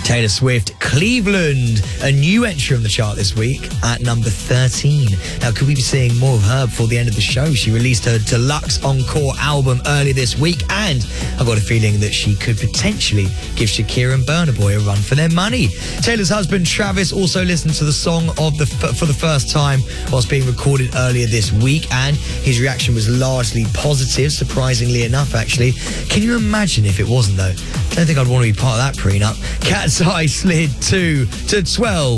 Taylor Swift, Cleveland, a new entry on the chart this week at number 13. Now, could we be seeing more of her before the end of the show? She released her deluxe encore album earlier this week, and I've got a feeling that she could potentially give Shakira and Burna Boy a run for their money. Taylor's husband, Travis, also listened to the song for the first time whilst being recorded earlier this week, and his reaction was largely positive, surprisingly enough, actually. Can you imagine if it wasn't, though? I don't think I'd want to be part of that prenup. Cat's Eye slid to 12.